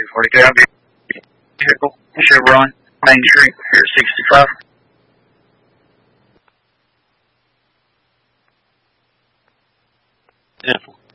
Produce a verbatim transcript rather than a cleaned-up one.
forty-five vehicle, Chevron, Main Street, here at sixty-five. ten four.